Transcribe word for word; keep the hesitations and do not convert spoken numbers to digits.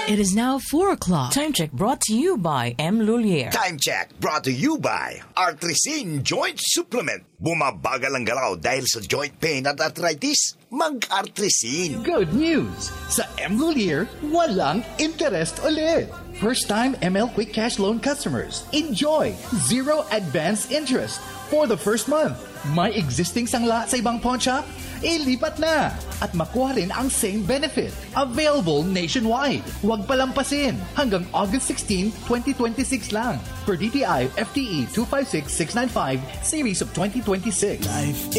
It is now four o'clock. Time check brought to you by M. Lulier. Time check brought to you by Artrisin Joint Supplement. Bumabagal ang galaw dahil sa joint pain at arthritis. Mag-Artrisin. Good news! Sa M. Lulier, walang interest ulit. First-time M L Quick Cash Loan customers, enjoy zero advance interest for the first month. May existing sangla sa ibang pawn shop? Ilipat na at makuha rin ang same benefit. Available nationwide. Huwag palampasin. Hanggang August sixteenth, twenty twenty-six lang. Per D T I F T E two five six six nine five Series of twenty twenty-six. Life